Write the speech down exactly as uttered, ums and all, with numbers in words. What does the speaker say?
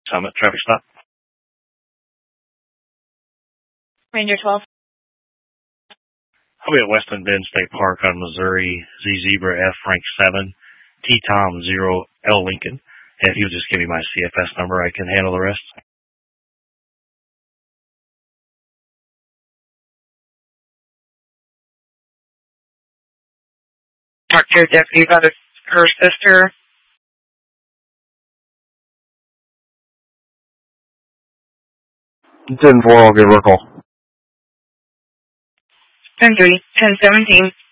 Summit, traffic stop. Ranger twelve. I'll be at Westland Bend State Park on Missouri, Z Zebra F rank seven, T Tom zero L Lincoln. And if you'll just give me my C F S number, I can handle the rest. Talk to your deputy about his, her sister. ten four, I'll give her a call. ten three, ten seventeen.